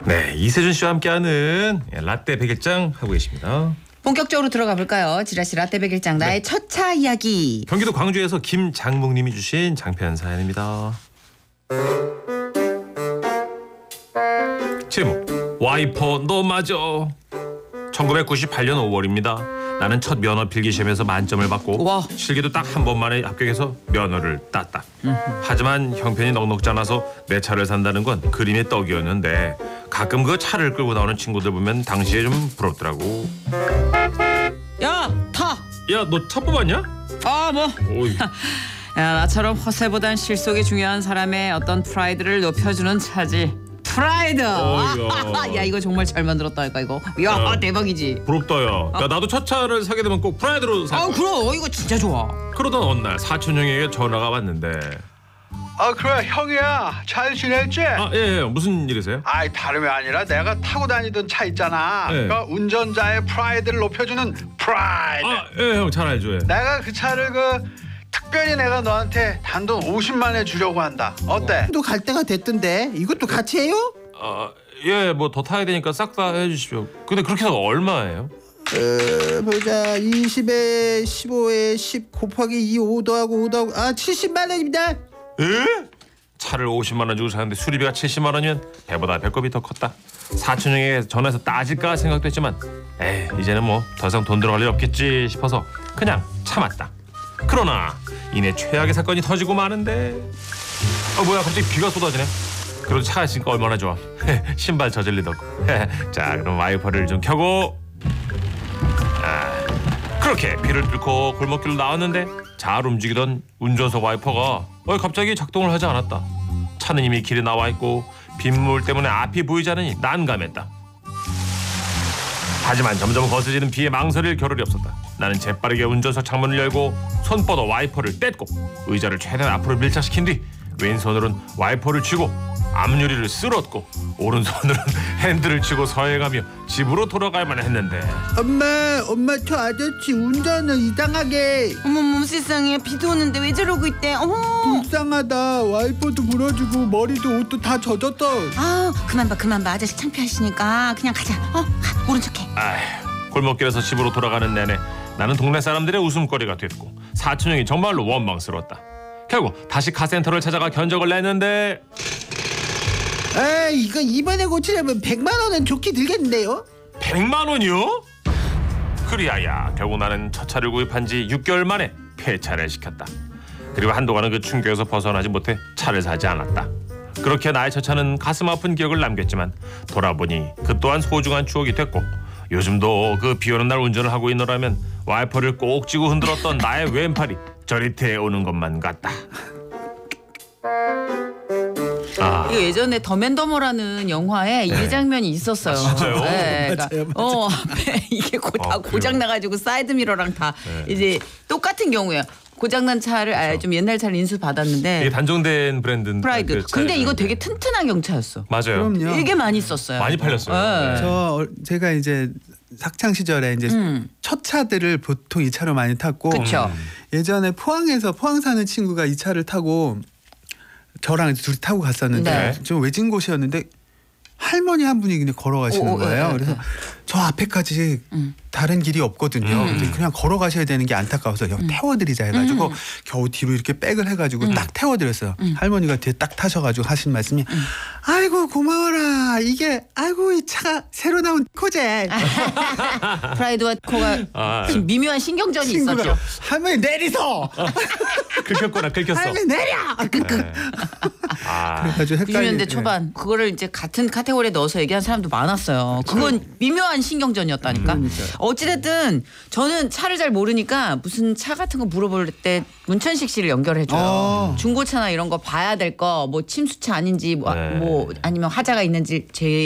네, 이세준 씨와 함께하는 라떼 백일장 하고 계십니다. 본격적으로 들어가 볼까요? 지라시 라떼 백일장 나의 첫 차 이야기. 경기도 광주에서 김장묵님이 주신 장편 사연입니다. 제목 와이퍼 너 맞아. 1998년 5월입니다. 나는 첫 면허 필기시험에서 만점을 받고 와. 실기도 딱 한 번만에 합격해서 면허를 땄다. 하지만 형편이 넉넉지 않아서 내 차를 산다는 건 그림의 떡이었는데 가끔 그 차를 끌고 나오는 친구들 보면 당시에 좀 부럽더라고. 야, 타. 야, 너 차 뽑았냐? 아, 뭐. 오이. 야, 나처럼 허세보단 실속이 중요한 사람의 어떤 프라이드를 높여주는 차지. 프라이드. 야, 이거 정말 잘 만들었다니까 이거. 야, 대박이지. 부럽다 야. 야, 나도 첫 차를 사게 되면 꼭 프라이드로 살 거야. 그럼 이거 진짜 좋아. 그러던 어느 날 사촌 형에게 전화가 왔는데 아 그래 형이야 잘 지냈지? 예, 무슨 일이세요? 아이 다름이 아니라 내가 타고 다니던 차 있잖아. 네. 그러니까 운전자의 프라이드를 높여주는 프라이드. 예, 형 잘 알죠. 예. 내가 그 차를 특별히 내가 너한테 단돈 50만 원 주려고 한다. 어때? 또 갈 때가 됐던데 이것도 같이 해요? 예, 뭐 더 타야 되니까 싹 다 해주십시오. 근데 그렇게 해서 얼마예요? 보자 20에 15에 10 곱하기 2 5 더하고 5 더하고 70만 원입니다. 예? 차를 50만 원 주고 사는데 수리비가 70만 원이면 배보다 배꼽이 더 컸다. 사촌 형에게 전화해서 따질까 생각도 했지만 에이 이제는 뭐 더 이상 돈 들어갈 일 없겠지 싶어서 그냥 참았다. 그러나 이내 최악의 사건이 터지고 마는데 뭐야 갑자기 비가 쏟아지네. 그래도 차가 있으니까 얼마나 좋아. 신발 젖을 일 없고. 자 그럼 와이퍼를 좀 켜고 그렇게 비를 뚫고 골목길로 나왔는데 잘 움직이던 운전석 와이퍼가 갑자기 작동을 하지 않았다. 차는 이미 길에 나와 있고 빗물 때문에 앞이 보이지 않으니 난감했다. 하지만 점점 거세지는 비에 망설일 겨를이 없었다. 나는 재빠르게 운전석 창문을 열고 손뻗어 와이퍼를 뗐고 의자를 최대한 앞으로 밀착시킨 뒤 왼손으로는 와이퍼를 쥐고 앞유리를 쓸었고 오른손으로는 핸들을 쥐고 서해가며 집으로 돌아갈만 했는데 엄마 저 아저씨 운전은 이상하게 어머머 세상에 비도 오는데 왜 저러고 있대. 어머. 불쌍하다. 와이퍼도 불어주고 머리도 옷도 다 젖었다. 그만 봐 아저씨 창피하시니까 그냥 가자. 모른 척해. 골목길에서 집으로 돌아가는 내내 나는 동네 사람들의 웃음거리가 됐고 사촌 형이 정말로 원망스러웠다. 결국 다시 카센터를 찾아가 견적을 냈는데 이거 이번에 고치려면 100만 원은 좋게 들겠는데요? 100만 원이요? 그리하여 결국 나는 첫 차를 구입한 지 6개월 만에 폐차를 시켰다. 그리고 한동안은 그 충격에서 벗어나지 못해 차를 사지 않았다. 그렇게 나의 첫 차는 가슴 아픈 기억을 남겼지만 돌아보니 그 또한 소중한 추억이 됐고 요즘도 그 비오는 날 운전을 하고 있노라면 와이퍼를 꼭 쥐고 흔들었던 나의 왼팔이 저릿해 오는 것만 같다. 이거 예전에 더맨더머라는 영화에 이 장면이 있었어요. 진짜요? 네, 맞아요. 앞에 이게 다 그래요? 고장 나가지고 사이드 미러랑 다 이제 똑같은 경우예요. 고장난 차를 좀 옛날 차를 인수 받았는데 이게 단종된 브랜드인데 프라이드. 그 근데 차예요. 이거 되게 튼튼한 경차였어. 맞아요. 그럼요. 되게 많이 썼어요. 많이 팔렸어요. 네. 제가 이제 학창 시절에 이제 첫 차들을 보통 이 차로 많이 탔고 그쵸. 예전에 포항 사는 친구가 이 차를 타고 저랑 이제 둘이 타고 갔었는데 네. 좀 외진 곳이었는데 할머니 한 분이 그냥 걸어가시는 거예요. 그래서 저 앞에까지 다른 길이 없거든요. 근데 그냥 걸어가셔야 되는 게 안타까워서 태워드리자 해가지고 겨우 뒤로 이렇게 백을 해가지고 딱 태워드렸어요. 할머니가 뒤에 딱 타셔가지고 하신 말씀이 아이고 고마워라. 이게 아이고 이 차가 새로 나온 코제. 프라이드와 코가 지금 미묘한 신경전이 친구가 있었죠. 할머니 내리소. 긁혔구나 긁혔어. 할머니 내려. 그래가지고 90년대 초반 그거를 이제 같은 카테고리에 넣어서 얘기한 사람도 많았어요. 그건 미묘한 신경전이었다니까. 어찌됐든 저는 차를 잘 모르니까 무슨 차 같은 거 물어볼 때 문천식 씨를 연결해줘요. 중고차나 이런 거 봐야 될 거 뭐 침수차 아닌지 뭐 아니면 화자가 있는지 제